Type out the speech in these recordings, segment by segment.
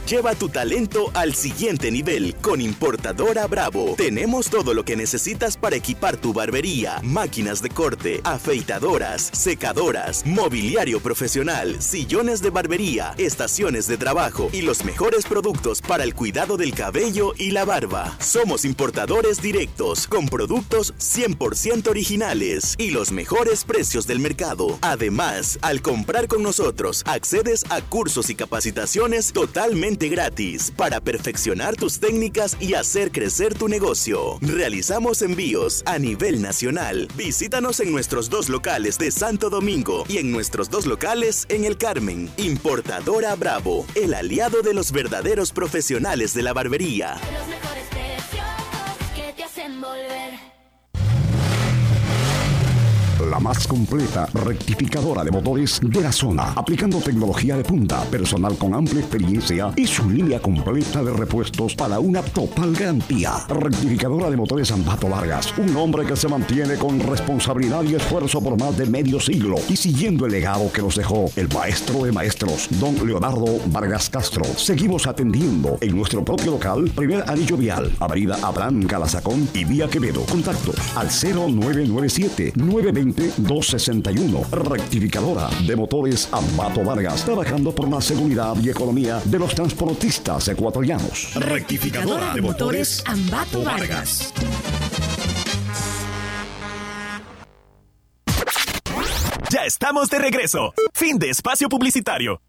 Lleva tu talento al siguiente nivel con Importadora Bravo. Tenemos todo lo que necesitas para equipar tu barbería, máquinas de corte, afeitadoras, secadoras, mobiliario profesional, sillones de barbería, estaciones de trabajo y los mejores productos para el cuidado del cabello y la barba. Somos importadores directos con productos 100% originales y los mejores precios del mercado. Además, al comprar con nosotros, accedes a cursos y capacitaciones totalmente gratis para perfeccionar tus técnicas y hacer crecer tu negocio. Realizamos envíos a nivel nacional. Visítanos en nuestros 2 locales de Santo Domingo y en nuestros 2 locales en El Carmen. Importadora Bravo, el aliado de los verdaderos profesionales de la barbería. Los mejores precios que te hacen volver. La más completa rectificadora de motores de la zona, aplicando tecnología de punta, personal con amplia experiencia y su línea completa de repuestos para una total garantía. Rectificadora de motores Ambato Vargas, un hombre que se mantiene con responsabilidad y esfuerzo por más de medio siglo y siguiendo el legado que nos dejó el maestro de maestros, don Leonardo Vargas Castro. Seguimos atendiendo en nuestro propio local, primer anillo vial, avenida Abraham Calazacón y vía Quevedo. Contactos al 0997-920-261. Rectificadora de motores Ambato Vargas, trabajando por la seguridad y economía de los transportistas ecuatorianos. Rectificadora de motores Ambato Vargas. Ya estamos de regreso. Fin de espacio publicitario.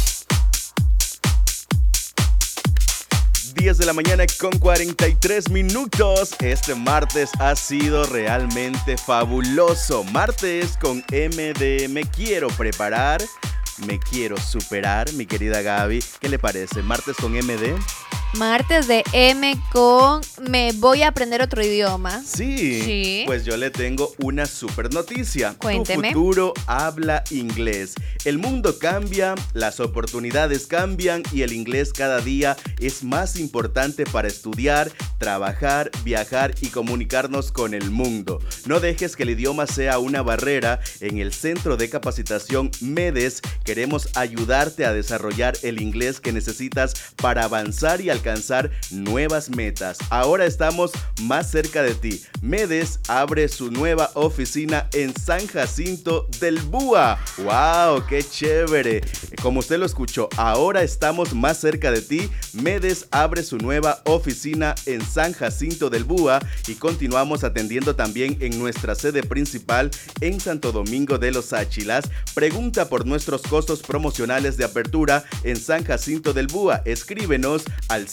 10 de la mañana con 43 minutos. Este martes ha sido realmente fabuloso. Martes con M de me quiero preparar, me quiero superar, mi querida Gaby. ¿Qué le parece? Martes con MD. Martes de M con me voy a aprender otro idioma. Sí. Pues yo le tengo una super noticia. Cuénteme. Tu futuro habla inglés. El mundo cambia, las oportunidades cambian y el inglés cada día es más importante para estudiar, trabajar, viajar y comunicarnos con el mundo. No dejes que el idioma sea una barrera. En el Centro de Capacitación MEDES queremos ayudarte a desarrollar el inglés que necesitas para avanzar y alcanzar nuevas metas. Ahora estamos más cerca de ti. MEDES abre su nueva oficina en San Jacinto del Búa. ¡Wow! ¡Qué chévere! Como usted lo escuchó, ahora estamos más cerca de ti. MEDES abre su nueva oficina en San Jacinto del Búa y continuamos atendiendo también en nuestra sede principal en Santo Domingo de los Áchilas. Pregunta por nuestros costos promocionales de apertura en San Jacinto del Búa. Escríbenos al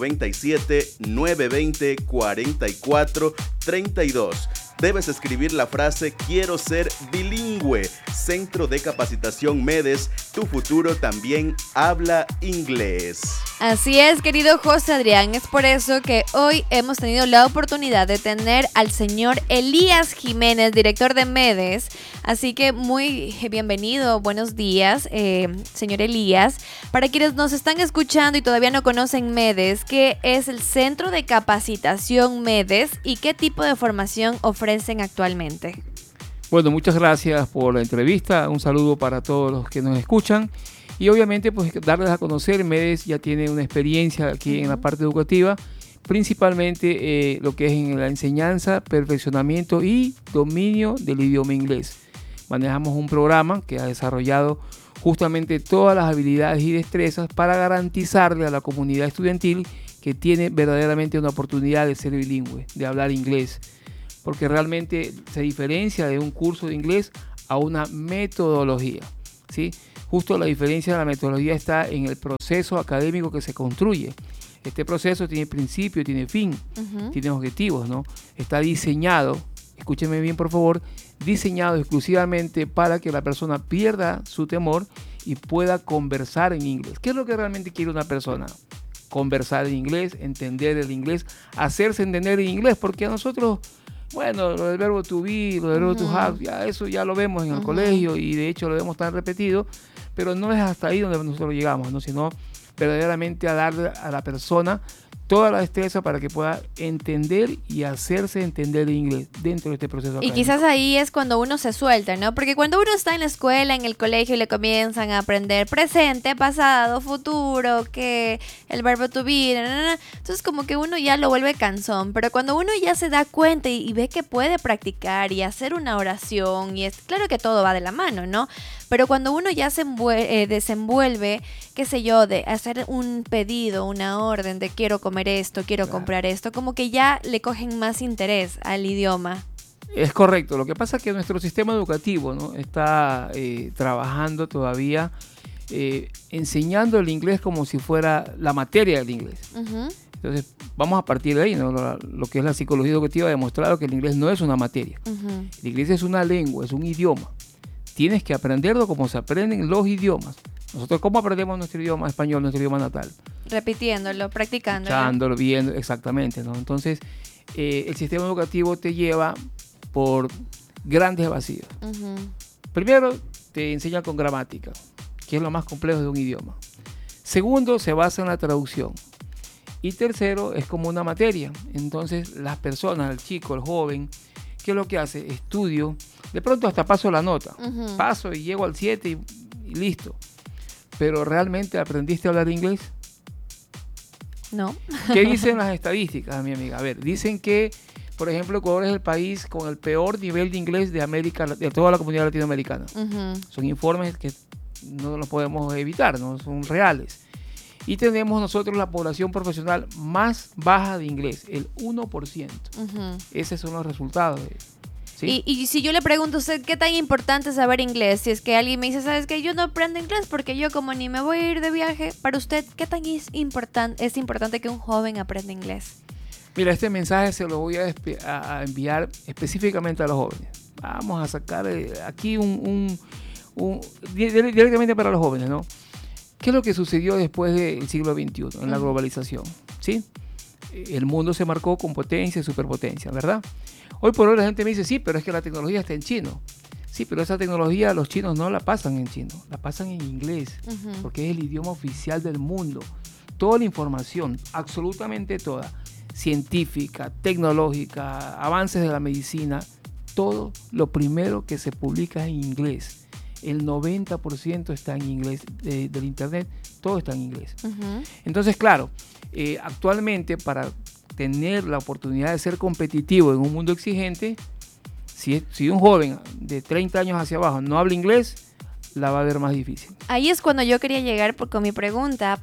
097-920-4432. Debes escribir la frase quiero ser bilingüe. Centro de Capacitación MEDES, tu futuro también habla inglés. Así es, querido José Adrián, es por eso que hoy hemos tenido la oportunidad de tener al señor Elías Jiménez, director de MEDES. Así que muy bienvenido, buenos días, señor Elías. Para quienes nos están escuchando y todavía no conocen MEDES, ¿qué es el Centro de Capacitación MEDES y qué tipo de formación ofrecen actualmente? Bueno, muchas gracias por la entrevista. Un saludo para todos los que nos escuchan. Y obviamente, pues darles a conocer, MEDES ya tiene una experiencia aquí en la parte educativa, principalmente lo que es en la enseñanza, perfeccionamiento y dominio del idioma inglés. Manejamos un programa que ha desarrollado justamente todas las habilidades y destrezas para garantizarle a la comunidad estudiantil que tiene verdaderamente una oportunidad de ser bilingüe, de hablar inglés, porque realmente se diferencia de un curso de inglés a una metodología, ¿sí? Justo la diferencia de la metodología está en el proceso académico que se construye. Este proceso tiene principio, tiene fin, tiene objetivos, ¿no? Está diseñado, escúcheme bien por favor, diseñado exclusivamente para que la persona pierda su temor y pueda conversar en inglés. ¿Qué es lo que realmente quiere una persona? Conversar en inglés, entender el inglés, hacerse entender en inglés, porque a nosotros, bueno, lo del verbo to be, lo del verbo to have, ya eso ya lo vemos en el colegio y de hecho lo vemos tan repetido, pero no es hasta ahí donde nosotros llegamos, ¿no? Sino verdaderamente a darle a la persona toda la destreza para que pueda entender y hacerse entender el inglés dentro de este proceso Y académico. quizás ahí es cuando uno se suelta, ¿no? Porque cuando uno está en la escuela, en el colegio, y le comienzan a aprender presente, pasado, futuro, que el verbo to be, entonces como que uno ya lo vuelve cansón. Pero cuando uno ya se da cuenta y ve que puede practicar y hacer una oración, y es claro que todo va de la mano, ¿no? Pero cuando uno ya se desenvuelve, qué sé yo, de hacer un pedido, una orden de quiero comer esto, quiero comprar esto, como que ya le cogen más interés al idioma. Es correcto. Lo que pasa es que nuestro sistema educativo, ¿no?, está trabajando todavía, enseñando el inglés como si fuera la materia del inglés. Uh-huh. Entonces, vamos a partir de ahí, ¿no? Lo que es la psicología educativa ha demostrado que el inglés no es una materia. Uh-huh. El inglés es una lengua, es un idioma. Tienes que aprenderlo como se aprenden los idiomas. Nosotros, ¿cómo aprendemos nuestro idioma español, nuestro idioma natal? Repitiéndolo, practicándolo. Escuchándolo, viendo, exactamente, ¿no? Entonces, el sistema educativo te lleva por grandes vacíos. Uh-huh. Primero, te enseña con gramática, que es lo más complejo de un idioma. Segundo, se basa en la traducción. Y tercero, es como una materia. Entonces, las personas, el chico, el joven, ¿qué es lo que hace? Estudio. De pronto hasta paso la nota. Uh-huh. Paso y llego al 7 y listo. Pero ¿realmente aprendiste a hablar inglés? No. ¿Qué dicen las estadísticas, mi amiga? A ver, dicen que, por ejemplo, Ecuador es el país con el peor nivel de inglés de América, de toda la comunidad latinoamericana. Uh-huh. Son informes que no los podemos evitar, no son reales. Y tenemos nosotros la población profesional más baja de inglés, el 1%. Uh-huh. Esos son los resultados. ¿Sí? Y si yo le pregunto a usted qué tan importante es saber inglés, si es que alguien me dice, ¿sabes qué? Yo no aprendo inglés porque yo como ni me voy a ir de viaje. Para usted, ¿qué tan es importante que un joven aprenda inglés? Mira, este mensaje se lo voy a enviar específicamente a los jóvenes. Vamos a sacar aquí directamente para los jóvenes, ¿no? ¿Qué es lo que sucedió después del siglo XXI en la globalización? ¿Sí? El mundo se marcó con potencia y superpotencia, ¿verdad? Hoy por hoy la gente me dice, sí, pero es que la tecnología está en chino. Sí, pero esa tecnología los chinos no la pasan en chino, la pasan en inglés, Uh-huh. porque es el idioma oficial del mundo. Toda la información, absolutamente toda, científica, tecnológica, avances de la medicina, todo lo primero que se publica es en inglés. El 90% está en inglés del internet, todo está en inglés. Uh-huh. Entonces, claro, actualmente para tener la oportunidad de ser competitivo en un mundo exigente, si un joven de 30 años hacia abajo no habla inglés, la va a ver más difícil. Ahí es cuando yo quería llegar con mi pregunta,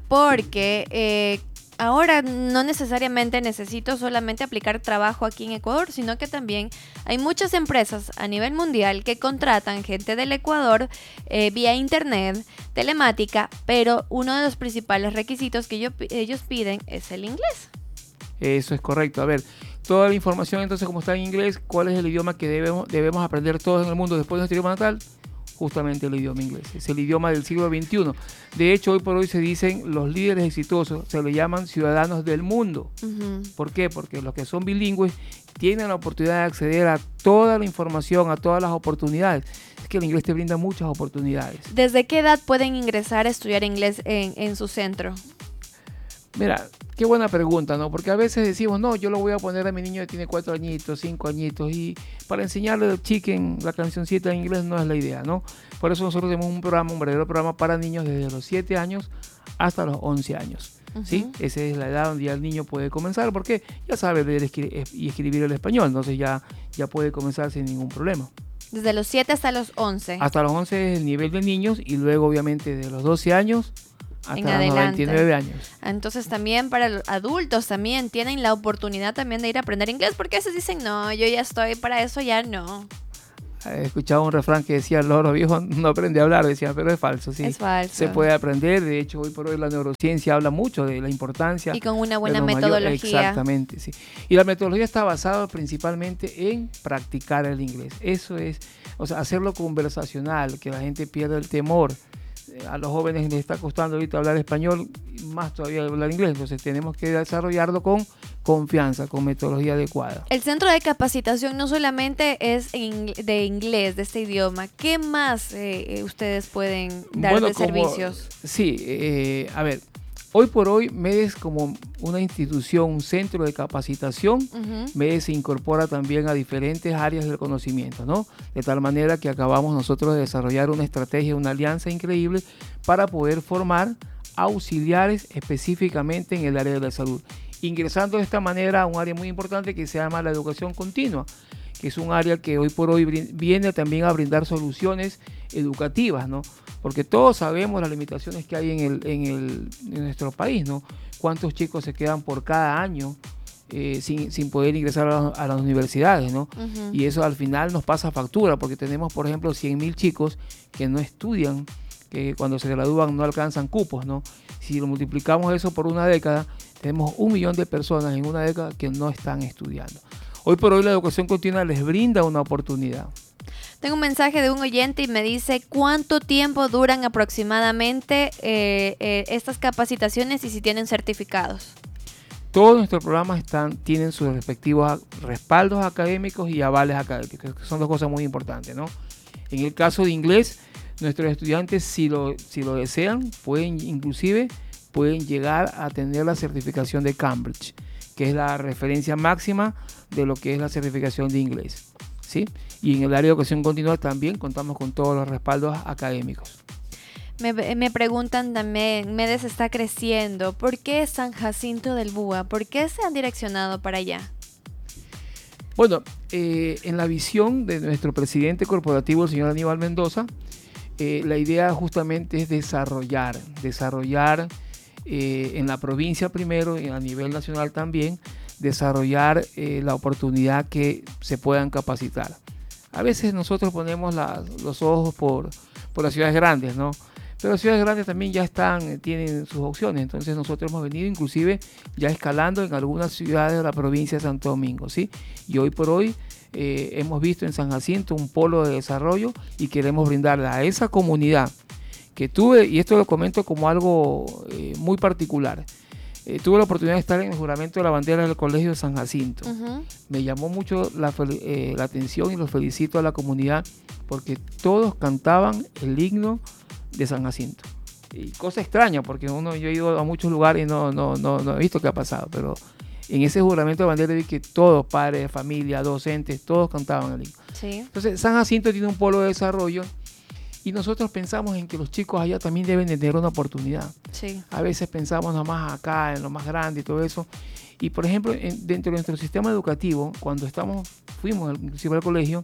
porque ahora no necesariamente necesito solamente aplicar trabajo aquí en Ecuador, sino que también hay muchas empresas a nivel mundial que contratan gente del Ecuador vía internet, telemática, pero uno de los principales requisitos que ellos piden es el inglés. Eso es correcto. A ver, toda la información entonces como está en inglés, ¿cuál es el idioma que debemos aprender todos en el mundo después de nuestro idioma natal? Justamente el idioma inglés. Es el idioma del siglo XXI. De hecho, hoy por hoy se dicen los líderes exitosos, se le llaman ciudadanos del mundo. Uh-huh. ¿Por qué? Porque los que son bilingües tienen la oportunidad de acceder a toda la información, a todas las oportunidades. Es que el inglés te brinda muchas oportunidades. ¿Desde qué edad pueden ingresar a estudiar inglés en su centro? Mira, qué buena pregunta, ¿no? Porque a veces decimos, no, yo lo voy a poner a mi niño que tiene 4 añitos, 5 añitos, y para enseñarle el chicken, la cancioncita en inglés no es la idea, ¿no? Por eso nosotros tenemos un verdadero programa para niños desde los 7 años hasta los 11 años, ¿sí? Uh-huh. Esa es la edad donde ya el niño puede comenzar, porque ya sabe leer y escribir el español, entonces ya puede comenzar sin ningún problema. Desde los 7 hasta los 11. Hasta los 11 es el nivel de niños, y luego obviamente de los 12 años hasta En los adelante. 99 años. Entonces también para los adultos también tienen la oportunidad también de ir a aprender inglés, porque a veces dicen, no, yo ya estoy para eso, ya no. He escuchado un refrán que decía, el loro viejo no aprende a hablar, decía, pero es falso, sí. Es falso. Se puede aprender, de hecho hoy por hoy la neurociencia habla mucho de la importancia. Y con una de buena lo mayor. metodología. Exactamente, sí. Y la metodología está basada principalmente en practicar el inglés. Eso es, o sea, hacerlo conversacional, que la gente pierda el temor. A los jóvenes les está costando ahorita hablar español, más todavía hablar inglés, entonces tenemos que desarrollarlo con confianza, con metodología adecuada. El centro de capacitación no solamente es de inglés, de este idioma. ¿Qué más ustedes pueden dar de servicios? Sí, a ver, Hoy por hoy, MEDES como una institución, un centro de capacitación, MEDES se incorpora también a diferentes áreas del conocimiento, ¿no? De tal manera que acabamos nosotros de desarrollar una estrategia, una alianza increíble para poder formar auxiliares específicamente en el área de la salud, ingresando de esta manera a un área muy importante que se llama la educación continua, que es un área que hoy por hoy viene también a brindar soluciones educativas, ¿no? Porque todos sabemos las limitaciones que hay en nuestro país, ¿no? Cuántos chicos se quedan por cada año sin poder ingresar a las universidades, ¿no? Y eso al final nos pasa factura, porque tenemos, por ejemplo, 100.000 chicos que no estudian, que cuando se gradúan no alcanzan cupos, ¿no? Si lo multiplicamos eso por una década, tenemos 1 millón de personas en una década que no están estudiando. Hoy por hoy la educación continua les brinda una oportunidad. Tengo un mensaje de un oyente y me dice cuánto tiempo duran aproximadamente estas capacitaciones y si tienen certificados. Todos nuestros programas tienen sus respectivos respaldos académicos y avales académicos, que son dos cosas muy importantes, ¿no? En el caso de inglés, nuestros estudiantes, si lo desean, pueden llegar a tener la certificación de Cambridge, que es la referencia máxima de lo que es la certificación de inglés, ¿sí? Y en el área de educación continua también contamos con todos los respaldos académicos. Me preguntan también, MEDES está creciendo, ¿por qué San Jacinto del Búa? ¿Por qué se han direccionado para allá? Bueno, en la visión de nuestro presidente corporativo, el señor Aníbal Mendoza, la idea justamente es desarrollar en la provincia primero y a nivel nacional también, desarrollar la oportunidad que se puedan capacitar. A veces nosotros ponemos los ojos por las ciudades grandes, ¿no? Pero las ciudades grandes también ya tienen sus opciones. Entonces nosotros hemos venido inclusive ya escalando en algunas ciudades de la provincia de Santo Domingo, ¿sí? Y hoy por hoy hemos visto en San Jacinto un polo de desarrollo y queremos brindarle a esa comunidad que tuve, y esto lo comento como algo muy particular. Tuve la oportunidad de estar en el juramento de la bandera del Colegio de San Jacinto. Me llamó mucho la atención y los felicito a la comunidad porque todos cantaban el himno de San Jacinto. Y cosa extraña porque yo he ido a muchos lugares y no he visto qué ha pasado, pero en ese juramento de bandera vi que todos, padres, familia, docentes, todos cantaban el himno. Sí. Entonces San Jacinto tiene un polo de desarrollo y nosotros pensamos en que los chicos allá también deben de tener una oportunidad. Sí. A veces pensamos nomás acá, en lo más grande y todo eso. Y por ejemplo, dentro de nuestro sistema educativo, cuando fuimos inclusive al colegio,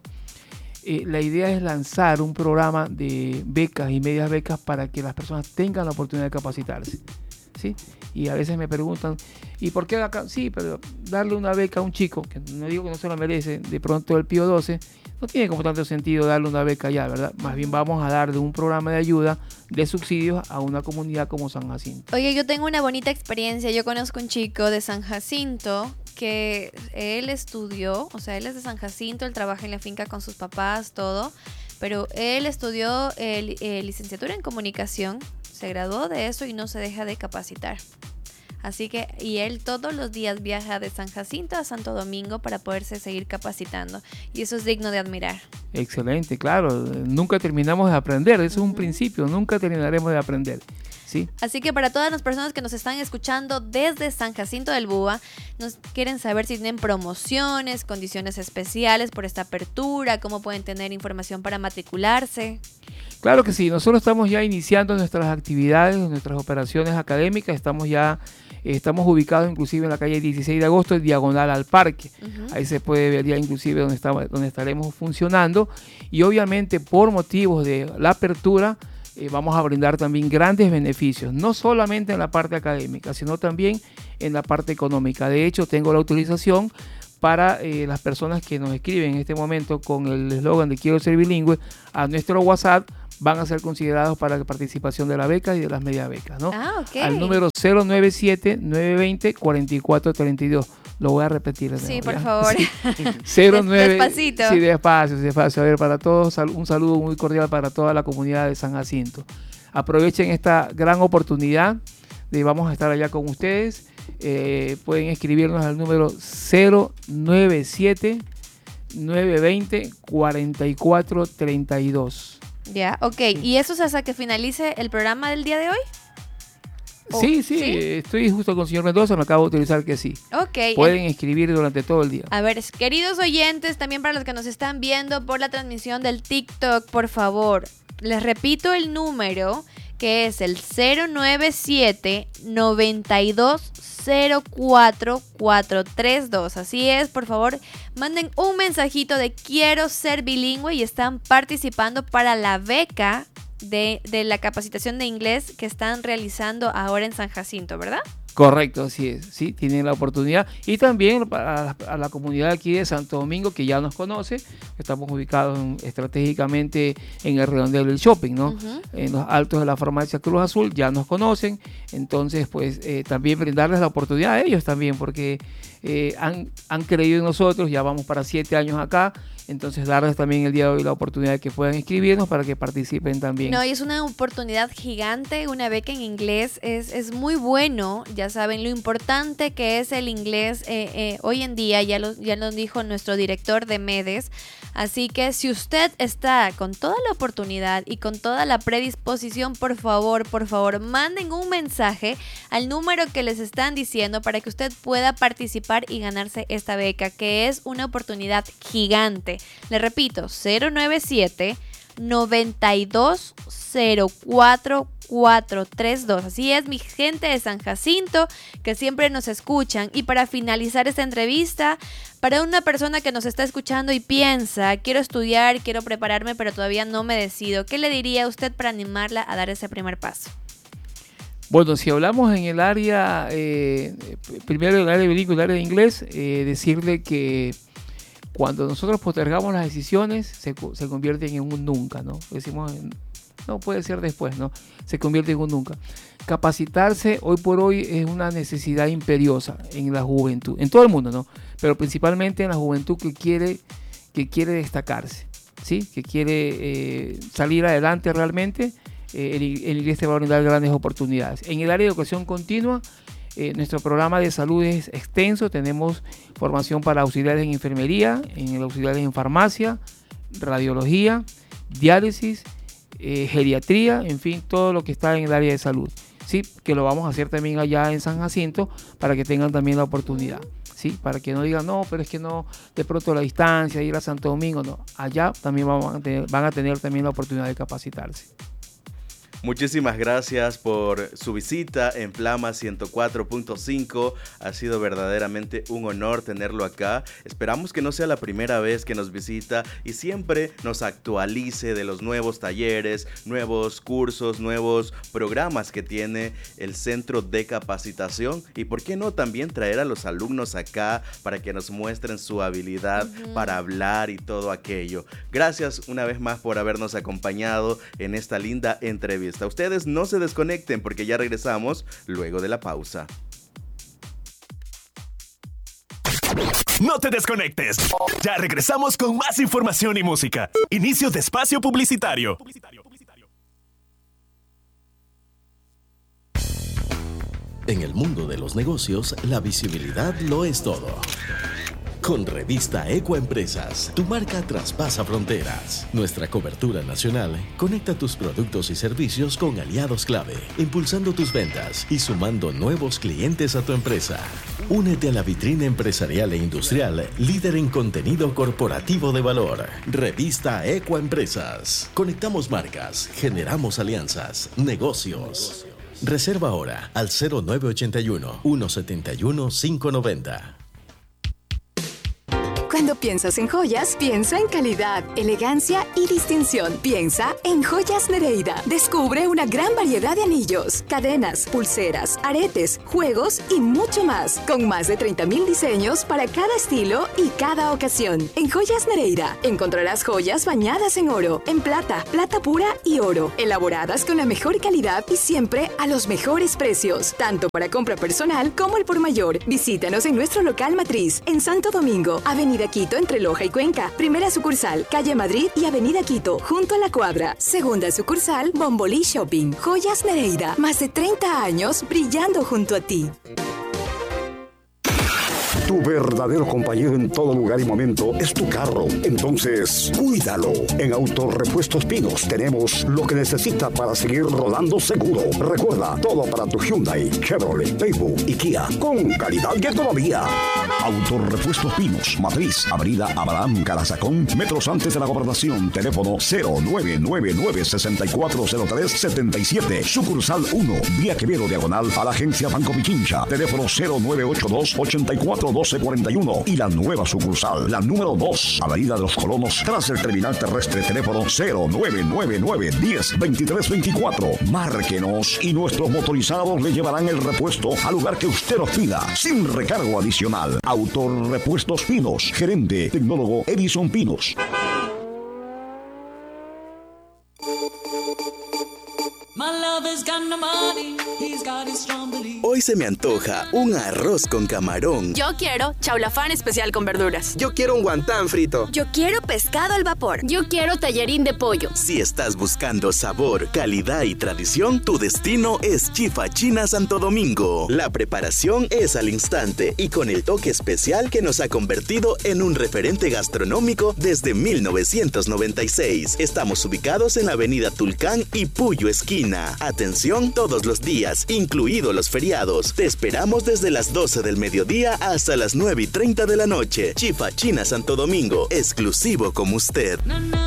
la idea es lanzar un programa de becas y medias becas para que las personas tengan la oportunidad de capacitarse, ¿sí? Y a veces me preguntan, ¿y por qué acá? Sí, pero darle una beca a un chico, que no digo que no se la merece, de pronto el Pío 12, no tiene como tanto sentido darle una beca allá, ¿verdad? Más bien vamos a darle un programa de ayuda, de subsidios a una comunidad como San Jacinto. Oye, yo tengo una bonita experiencia. Yo conozco un chico de San Jacinto que él estudió, o sea, él es de San Jacinto, él trabaja en la finca con sus papás, todo, pero él estudió licenciatura en comunicación, se graduó de eso y no se deja de capacitar. Así que, y él todos los días viaja de San Jacinto a Santo Domingo para poderse seguir capacitando. Y eso es digno de admirar. Excelente, claro. Nunca terminamos de aprender. Eso es un principio. Nunca terminaremos de aprender. ¿Sí? Así que para todas las personas que nos están escuchando desde San Jacinto del Búa, nos quieren saber si tienen promociones, condiciones especiales por esta apertura, cómo pueden tener información para matricularse. Claro que sí. Nosotros estamos ya iniciando nuestras actividades, nuestras operaciones académicas. Estamos ubicados inclusive en la calle 16 de agosto, diagonal al parque. Ahí se puede ver ya inclusive donde estaremos funcionando. Y obviamente por motivos de la apertura vamos a brindar también grandes beneficios, no solamente en la parte académica, sino también en la parte económica. De hecho, tengo la autorización para las personas que nos escriben en este momento con el eslogan de quiero ser bilingüe a nuestro WhatsApp, van a ser considerados para la participación de la beca y de las media becas, ¿no? Ok. Al número 097-920-4432. Lo voy a repetir. Sí, por favor. Sí. 09, despacito. Sí, despacio. A ver, para todos, un saludo muy cordial para toda la comunidad de San Jacinto. Aprovechen esta gran oportunidad de vamos a estar allá con ustedes. Pueden escribirnos al número 097-920-4432. Ya, ok. ¿Y eso es hasta que finalice el programa del día de hoy? Sí, estoy justo con el señor Mendoza, me acabo de utilizar que sí. Ok. Pueden escribir durante todo el día. A ver, queridos oyentes, también para los que nos están viendo por la transmisión del TikTok, por favor, les repito el número, que es el 097-9204-432. Así es, por favor, manden un mensajito de quiero ser bilingüe y están participando para la beca de la capacitación de inglés que están realizando ahora en San Jacinto, ¿verdad? Correcto, así es, sí, tienen la oportunidad. Y también a la comunidad aquí de Santo Domingo, que ya nos conoce, estamos ubicados estratégicamente en el redondel del shopping, ¿no? Uh-huh. En los altos de la farmacia Cruz Azul, ya nos conocen. Entonces, pues, también brindarles la oportunidad a ellos también, porque han creído en nosotros, ya vamos para 7 años acá. Entonces, darles también el día de hoy la oportunidad de que puedan inscribirnos para que participen también. No, y es una oportunidad gigante, una beca en inglés es muy bueno. Ya saben lo importante que es el inglés hoy en día, ya lo dijo nuestro director de MEDES. Así que si usted está con toda la oportunidad y con toda la predisposición, por favor, manden un mensaje al número que les están diciendo para que usted pueda participar y ganarse esta beca, que es una oportunidad gigante. Le repito, 097-9204-432. Así es, mi gente de San Jacinto, que siempre nos escuchan. Y para finalizar esta entrevista, para una persona que nos está escuchando y piensa, quiero estudiar, quiero prepararme, pero todavía no me decido, ¿qué le diría a usted para animarla a dar ese primer paso? Bueno, si hablamos en el área, primero en el área bilingüe, el área de inglés, decirle que cuando nosotros postergamos las decisiones, se convierten en un nunca, ¿no? Decimos, no puede ser después, ¿no? Se convierte en un nunca. Capacitarse hoy por hoy es una necesidad imperiosa en la juventud, en todo el mundo, ¿no? Pero principalmente en la juventud que quiere destacarse, ¿sí? Que quiere salir adelante realmente. El inglés te va a brindar grandes oportunidades. En el área de educación continua, nuestro programa de salud es extenso. Tenemos formación para auxiliares en enfermería, auxiliares en farmacia, radiología, diálisis, geriatría, en fin, todo lo que está en el área de salud. Sí, que lo vamos a hacer también allá en San Jacinto para que tengan también la oportunidad. Sí, para que no digan, no, pero es que no, de pronto la distancia, ir a Santo Domingo, no. Allá también van a tener también la oportunidad de capacitarse. Muchísimas gracias por su visita en Flama 104.5. Ha sido verdaderamente un honor tenerlo acá. Esperamos que no sea la primera vez que nos visita y siempre nos actualice de los nuevos talleres, nuevos cursos, nuevos programas que tiene el Centro de Capacitación. Y por qué no también traer a los alumnos acá para que nos muestren su habilidad para hablar y todo aquello. Gracias una vez más por habernos acompañado en esta linda entrevista. Ustedes no se desconecten porque ya regresamos luego de la pausa. No te desconectes. Ya regresamos con más información y música. Inicio de espacio publicitario. En el mundo de los negocios, la visibilidad lo es todo. Con Revista Ecoempresas, tu marca traspasa fronteras. Nuestra cobertura nacional conecta tus productos y servicios con aliados clave, impulsando tus ventas y sumando nuevos clientes a tu empresa. Únete a la vitrina empresarial e industrial, líder en contenido corporativo de valor. Revista Ecoempresas. Conectamos marcas, generamos alianzas, negocios. Reserva ahora al 0981-171-590. Cuando piensas en joyas, piensa en calidad, elegancia y distinción. Piensa en Joyas Nereida. Descubre una gran variedad de anillos, cadenas, pulseras, aretes, juegos y mucho más. Con más de 30,000 diseños para cada estilo y cada ocasión. En Joyas Nereida encontrarás joyas bañadas en oro, en plata, plata pura y oro. Elaboradas con la mejor calidad y siempre a los mejores precios. Tanto para compra personal como el por mayor. Visítanos en nuestro local matriz en Santo Domingo, Avenida Quito entre Loja y Cuenca. Primera sucursal, Calle Madrid y Avenida Quito, junto a la Cuadra. Segunda sucursal, Bombolí Shopping. Joyas Nereida, más de 30 años brillando junto a ti. Tu verdadero compañero en todo lugar y momento es tu carro. Entonces, cuídalo. En Autorepuestos Pinos tenemos lo que necesita para seguir rodando seguro. Recuerda, todo para tu Hyundai, Chevrolet, Daewoo y Kia, con calidad y economía. Autorepuestos Pinos, Matriz, Avenida Abraham Carazacón, metros antes de la Gobernación. Teléfono 0999-640377. Sucursal 1, Vía Quevedo, diagonal a la agencia Banco Pichincha. Teléfono 0982-841241. Y la nueva sucursal, la número 2, Avenida de los Colonos, tras el terminal terrestre. Teléfono 0999-102324. Márquenos y nuestros motorizados le llevarán el repuesto al lugar que usted nos pida, sin recargo adicional. Autorepuestos Pinos, gerente tecnólogo Edison Pinos. Hoy se me antoja un arroz con camarón. Yo quiero chaulafán especial con verduras. Yo quiero un guantán frito. Yo quiero pescado al vapor. Yo quiero tallarín de pollo. Si estás buscando sabor, calidad y tradición, tu destino es Chifa China Santo Domingo. La preparación es al instante y con el toque especial que nos ha convertido en un referente gastronómico desde 1996. Estamos ubicados en la avenida Tulcán y Puyo esquina. Atención todos los días, incluidos los feriados. Te esperamos desde las 12 del mediodía hasta las 9:30 de la noche. Chifa China Santo Domingo, exclusivo como usted.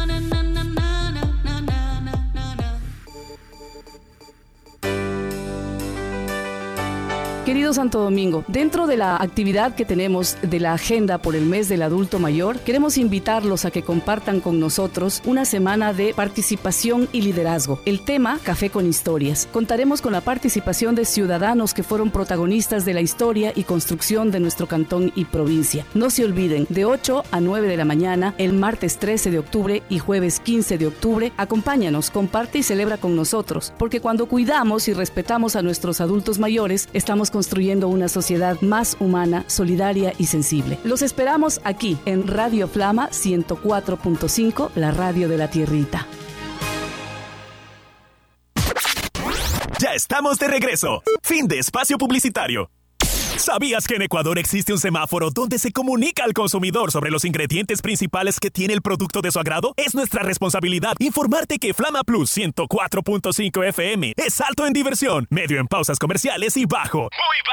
Querido Santo Domingo, dentro de la actividad que tenemos de la agenda por el mes del adulto mayor, queremos invitarlos a que compartan con nosotros una semana de participación y liderazgo. El tema, Café con Historias. Contaremos con la participación de ciudadanos que fueron protagonistas de la historia y construcción de nuestro cantón y provincia. No se olviden, de 8 a 9 de la mañana, el martes 13 de octubre y jueves 15 de octubre, acompáñanos, comparte y celebra con nosotros, porque cuando cuidamos y respetamos a nuestros adultos mayores, estamos construyendo una sociedad más humana, solidaria y sensible. Los esperamos aquí en Radio Flama 104.5, la radio de la tierrita. Ya estamos de regreso. Fin de espacio publicitario. ¿Sabías que en Ecuador existe un semáforo donde se comunica al consumidor sobre los ingredientes principales que tiene el producto de su agrado? Es nuestra responsabilidad informarte que Flama Plus 104.5 FM es alto en diversión, medio en pausas comerciales y bajo, muy bajo